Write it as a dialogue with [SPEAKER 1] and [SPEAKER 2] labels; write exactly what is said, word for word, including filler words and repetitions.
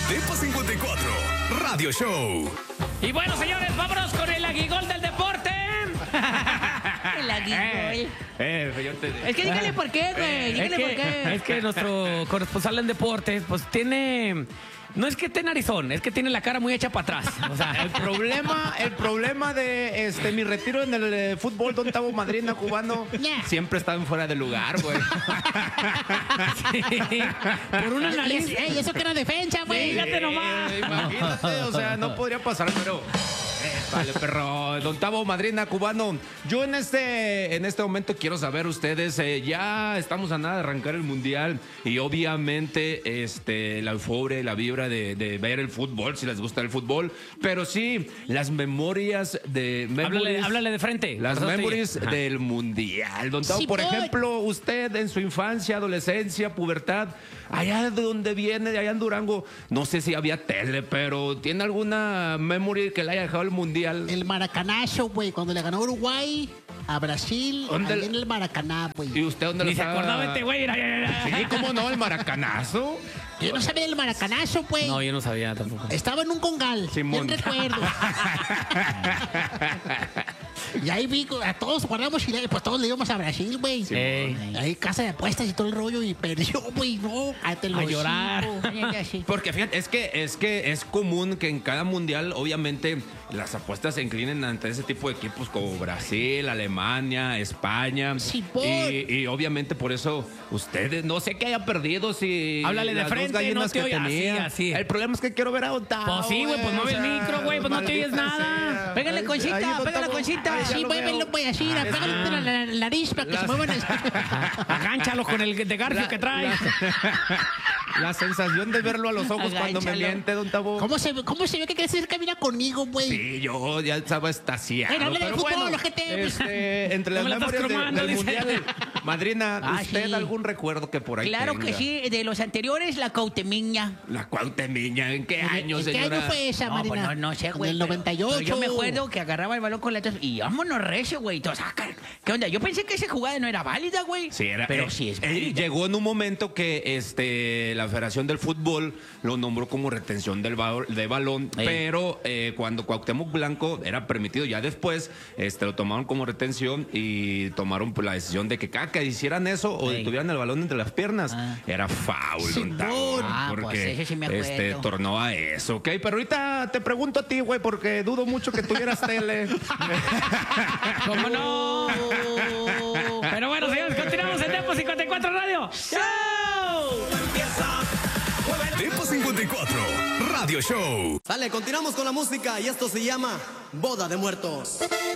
[SPEAKER 1] Depo cincuenta y cuatro, Radio Show.
[SPEAKER 2] Y bueno, señores, vámonos con el aguigol del deporte.
[SPEAKER 3] El aguigol.
[SPEAKER 2] Eh, eh, señor, te-
[SPEAKER 3] Es que dígale por qué, güey.
[SPEAKER 2] Eh,
[SPEAKER 3] Dígale
[SPEAKER 2] es que,
[SPEAKER 3] por qué.
[SPEAKER 2] Es que nuestro corresponsal en deportes, pues tiene... No es que esté narizón, es que tiene la cara muy hecha para atrás. O sea,
[SPEAKER 4] El problema, el problema de este mi retiro en el eh, fútbol Don Tavo Madrina cubano
[SPEAKER 3] Yeah.
[SPEAKER 4] siempre estaba en fuera de lugar, güey.
[SPEAKER 2] sí, por una nariz.
[SPEAKER 3] Ey, eso que era defensa, güey.
[SPEAKER 2] Fíjate nomás.
[SPEAKER 4] Eh, imagínate, o sea, no podría pasar, pero eh, vale, perro. Don Tavo Madrina cubano, yo en este en este momento quiero saber ustedes, eh, ya estamos a nada de arrancar el mundial y obviamente este la euforia y la vibra de, de ver el fútbol, si les gusta el fútbol, pero sí las memorias de
[SPEAKER 2] Háblale,
[SPEAKER 4] memories,
[SPEAKER 2] háblale de frente.
[SPEAKER 4] las
[SPEAKER 2] Por eso te-
[SPEAKER 4] memories
[SPEAKER 2] Ajá.
[SPEAKER 4] del mundial. Don Tavo,
[SPEAKER 3] Sí,
[SPEAKER 4] por
[SPEAKER 3] voy.
[SPEAKER 4] ejemplo, usted en su infancia, adolescencia, pubertad, allá de donde viene, de allá en Durango, no sé si había tele, pero ¿tiene alguna memory que le haya dejado el mundial?
[SPEAKER 5] El Maracanazo, güey, cuando le ganó Uruguay a Brasil,
[SPEAKER 4] ¿Dónde
[SPEAKER 5] ahí
[SPEAKER 4] le-
[SPEAKER 5] en el Maracaná, güey.
[SPEAKER 4] ¿Y usted dónde
[SPEAKER 2] Ni
[SPEAKER 4] lo
[SPEAKER 2] se
[SPEAKER 4] estaba?
[SPEAKER 2] acordaba este güey. Era- era- era-
[SPEAKER 4] Sí, ¿cómo no? El maracanazo.
[SPEAKER 5] Yo no sabía del Maracanazo, güey.
[SPEAKER 2] No, yo no sabía tampoco.
[SPEAKER 5] Estaba en un congal,
[SPEAKER 4] Simón.
[SPEAKER 5] bien recuerdo. Y ahí vi a todos guardamos y pues todos le íbamos a Brasil, güey.
[SPEAKER 2] Ey.
[SPEAKER 5] Ahí casa de apuestas y todo el rollo y perdió, güey, no. cállate los
[SPEAKER 2] A llorar.
[SPEAKER 5] hocico.
[SPEAKER 4] Porque fíjate, es que, es que es común que en cada mundial, obviamente, las apuestas se inclinen ante ese tipo de equipos como Brasil, Alemania, España.
[SPEAKER 5] Sí, por-
[SPEAKER 4] y, y obviamente por eso ustedes, no sé qué haya perdido si.
[SPEAKER 2] Háblale de
[SPEAKER 4] las dos
[SPEAKER 2] frente,
[SPEAKER 4] gallinas
[SPEAKER 2] no te
[SPEAKER 4] que
[SPEAKER 2] oye. Así,
[SPEAKER 4] tenía.
[SPEAKER 2] así.
[SPEAKER 4] El problema es que quiero ver a Otavo.
[SPEAKER 2] Pues sí, güey, pues mueve el micro, güey, pues no te oyes nada.
[SPEAKER 3] Pégale, Conchita, pégale, Conchita.
[SPEAKER 5] Sí, muévelo, güey, así, mira, pégale la, la- la nariz para que
[SPEAKER 4] Las-
[SPEAKER 5] se muevan. el-
[SPEAKER 2] Agánchalo con el de Garfio que trae.
[SPEAKER 4] La sensación de verlo a los ojos cuando me
[SPEAKER 3] Agáchalo.
[SPEAKER 4] miente, Don Tavo.
[SPEAKER 5] ¿Cómo se, ¿Cómo se ve que quiere decir camina conmigo, güey?
[SPEAKER 4] Sí, yo ya estaba extasiado.
[SPEAKER 5] Bueno, habla de
[SPEAKER 4] pero
[SPEAKER 5] fútbol,
[SPEAKER 4] bueno,
[SPEAKER 5] ojete.
[SPEAKER 4] este, entre
[SPEAKER 2] No
[SPEAKER 4] las
[SPEAKER 2] me la estás
[SPEAKER 4] memorias de-
[SPEAKER 2] cromando,
[SPEAKER 4] del
[SPEAKER 2] dice.
[SPEAKER 4] mundial, Madrina,
[SPEAKER 3] Ah,
[SPEAKER 4] ¿usted
[SPEAKER 3] sí.
[SPEAKER 4] algún recuerdo que por ahí
[SPEAKER 3] Claro que
[SPEAKER 4] tenga?
[SPEAKER 3] sí, de los anteriores, la Cautemiña.
[SPEAKER 4] La Cuauhtemiña, ¿en qué año,
[SPEAKER 5] ¿En qué
[SPEAKER 4] señora?
[SPEAKER 5] año fue esa,
[SPEAKER 3] No,
[SPEAKER 5] Marina?
[SPEAKER 3] pues no, no sé, güey.
[SPEAKER 5] En el
[SPEAKER 3] pero-
[SPEAKER 5] noventa y ocho.
[SPEAKER 3] pero yo me acuerdo que agarraba el balón con la y vámonos recio, güey. Entonces, ah, car- ¿qué onda? Yo pensé que esa jugada no era válida, güey.
[SPEAKER 4] Sí, era,
[SPEAKER 3] Pero
[SPEAKER 4] eh,
[SPEAKER 3] sí es
[SPEAKER 4] eh,
[SPEAKER 3] válida.
[SPEAKER 4] llegó en un momento que este, la Federación del Fútbol lo nombró como retención del ba- de balón,
[SPEAKER 3] Ey.
[SPEAKER 4] pero eh, cuando Cuauhtémoc Blanco era permitido, ya después este, lo tomaron como retención y tomaron pues, la decisión de que cada que hicieran eso o
[SPEAKER 3] Ey.
[SPEAKER 4] detuvieran el balón entre las piernas,
[SPEAKER 3] Ah.
[SPEAKER 4] era foul, don Tavo,
[SPEAKER 5] Simón.
[SPEAKER 3] Ah, pues
[SPEAKER 4] porque
[SPEAKER 3] ese sí me acuerdo.
[SPEAKER 4] este, tornó a eso, ¿ok? Pero ahorita te pregunto a ti, güey, porque dudo mucho que tuvieras tele.
[SPEAKER 2] ¿Cómo no? Pero bueno, señores, continuamos en Depo cincuenta y cuatro Radio. ¡Show!
[SPEAKER 1] Depo cincuenta y cuatro, Radio Show.
[SPEAKER 6] Sale, continuamos con la música y esto se llama Boda de Muertos.